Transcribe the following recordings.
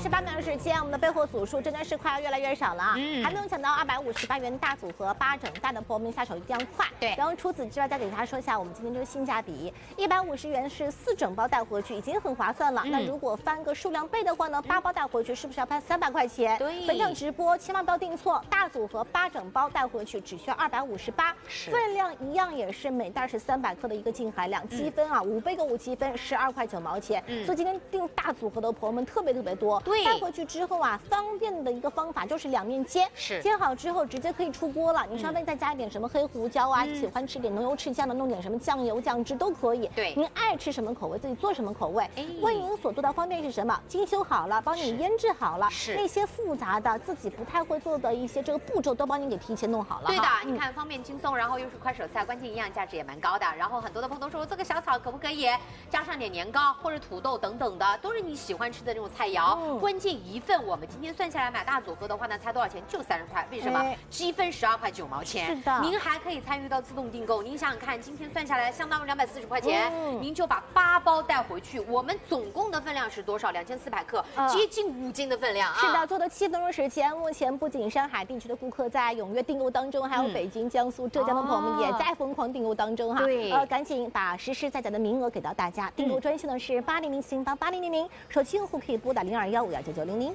28秒的时间，我们的备货组数真的是快要越来越少了啊！还没有抢到258元大组合8整大的朋友们下手一定要快。 对， 然后除此之外，再给大家说一下我们今天这个性价比，150元是4整包带回去，已经很划算了。那如果翻个数量倍的话呢，8包带回去是不是要拍300块钱？ 对， 本场直播千万不要订错，大组合8整包带回去只需要258，分量一样也是每袋是300克的一个净含量，积分啊5倍购物积分12块9毛钱。所以今天订大组合的朋友们特别多。 对， 带回去之后啊，方便的一个方法就是两面煎，煎好之后直接可以出锅了。你稍微再加一点什么黑胡椒啊，喜欢吃点浓油赤酱的，弄点什么酱油酱汁都可以。 对， 您爱吃什么口味自己做什么口味。为您所做的方便是什么？精修好了，帮你腌制好了，那些复杂的自己不太会做的一些这个步骤都帮你给提前弄好了。 对的，你看方便轻松，然后又是快手菜，关键营养价值也蛮高的。然后很多的朋友都说我做个小炒可不可以加上点年糕或者土豆等等的，都是你喜欢吃的这种菜肴。关键一份我们今天算下来买大组合的话呢，才多少钱？就30块。为什么？积分12块9毛钱。 是的， 您还可以参与到自动订购。您想想看，今天算下来相当于240块钱，您就把8包带回去。我们总共的分量是多少？2400克，接近5斤的分量啊！ 是的，做的7分钟时间，目前不仅上海地区的顾客在踊跃订购当中，还有北京、江苏、浙江的朋友们也在疯狂订购当中哈。 对， 赶紧把实实在在的名额给到大家。订购专线呢是8004088000，手机用户可以拨打0215199900。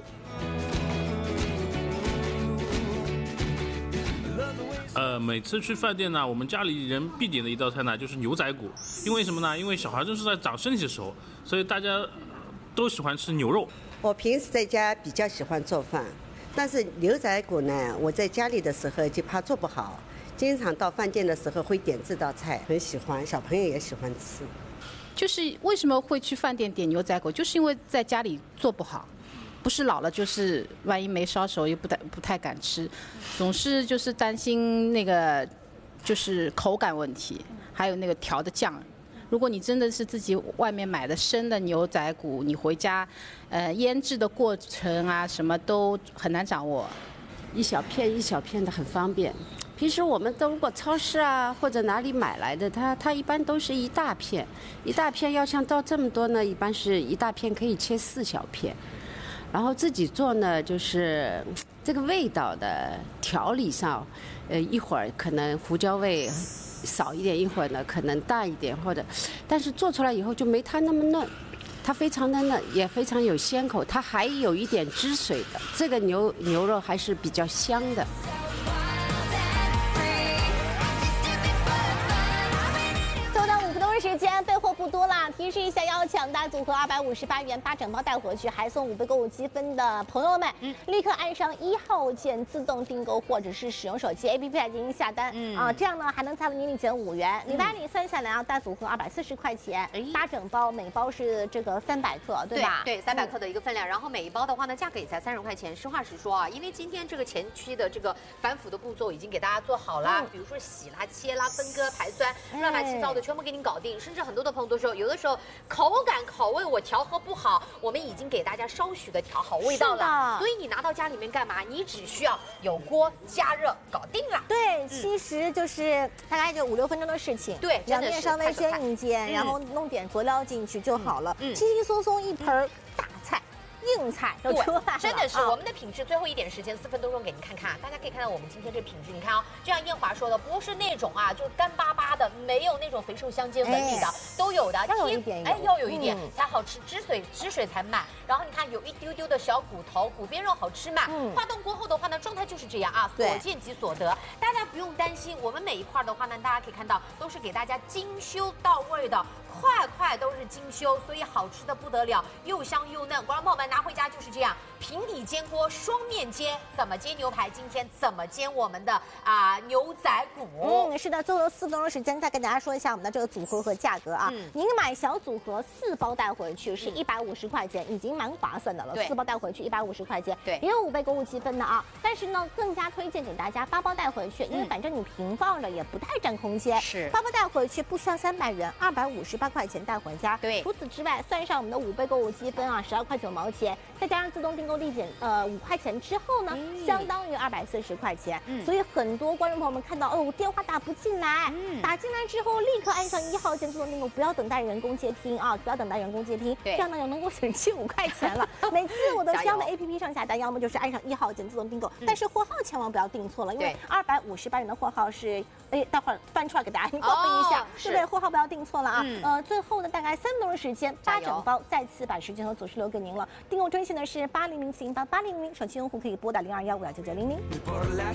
每次去饭店呢，我们家里人必点的一道菜呢就是牛仔骨，因为什么呢？因为小孩正是在长身体的时候，所以大家都喜欢吃牛肉。 我平时在家比较喜欢做饭，但是牛仔骨呢，我在家里的时候就怕做不好，经常到饭店的时候会点这道菜，很喜欢，小朋友也喜欢吃。 就是为什么会去饭店点牛仔骨，就是因为在家里做不好。不是老了，就是万一没烧熟，又不太敢吃，总是就是担心那个就是口感问题，还有那个调的酱。如果你真的是自己外面买的生的牛仔骨，你回家，腌制的过程啊，什么都很难掌握， 一小片一小片的很方便。平时我们都如果超市啊或者哪里买来的，它一般都是一大片，一大片要像到这么多呢，一般是一大片可以切4小片。然后自己做呢，就是这个味道的调理上，一会儿可能胡椒味少一点，一会儿呢可能淡一点，或者，但是做出来以后就没它那么嫩，它非常的嫩，也非常有鲜口，它还有一点汁水的，这个牛肉还是比较香的。 时间备货不多啦，提示一下，要抢大组合258元8整包带回去，还送5倍购物积分的朋友们，立刻按上1号键自动订购，或者是使用手机 APP 来进行下单这样呢还能财富年礼减5元。礼拜里算下来啊，大组合240块钱，8整包，每包是这个300克，对吧？ 对，300克的一个分量，然后每一包的话呢，价格也才30块钱。实话实说啊，因为今天这个前期的这个反腐的步骤已经给大家做好了，比如说洗啦、切啦、分割、排酸，乱七糟的全部给你搞定。甚至很多的朋友都说，有的时候口感口味我调和不好，我们已经给大家稍许的调好味道了。所以你拿到家里面干嘛？你只需要有锅加热，搞定了。 对，其实就是大概就5、6分钟的事情。 对， 两面稍微煎一煎，然后弄点佐料进去就好了。轻轻松松一盆大菜。硬菜都出来了， 真的是我们的品质。最后一点时间，4分多钟给您看看，大家可以看到我们今天这品质。你看啊，就像燕华说的，不是那种啊，就是干巴巴的，没有那种肥瘦相间纹理的，都有的。 要有一点， 要有一点才好吃，汁水才满。然后你看有一丢丢的小骨头，骨边肉好吃嘛。化冻过后的话呢，状态就是这样啊，所见即所得。大家不用担心，我们每一块的话呢，大家可以看到都是给大家精修到位的，块都是精修，所以好吃的不得了，又香又嫩。观众朋友们拿回家就是这样，平底煎锅，双面煎。怎么煎牛排？今天怎么煎我们的牛仔骨？ 是的，最后4分钟的时间，再跟大家说一下我们的这个组合和价格啊。您买小组合4包带回去是150块钱，已经蛮划算的了。4包带回去150块钱，也有5倍购物积分的啊。但是呢，更加推荐给大家8包带回去，因为反正你平放着也不太占空间。 是 8包带回去不需要300元，258 18块钱带回家。 对， 除此之外，算上我们的5倍购物积分啊，12块9毛钱，再加上自动订购立减5块钱之后呢，相当于240块钱。所以很多观众朋友们看到哦，电话打不进来，打进来之后立刻按上1号键自动订购，不要等待人工接听啊，不要等待人工接听，这样呢就能够省去5块钱了。每次我都是要么 APP 上下单，要么就是按上1号键自动订购，但是货号千万不要订错了，因为258元的货号是，待会儿翻出来给大家报一下，对不对？货号不要订错了啊。最后呢，大概3分钟的时间，8整包再次把时间和组数留给您了。订购专线呢是8004088000，手机用户可以拨打0215199900。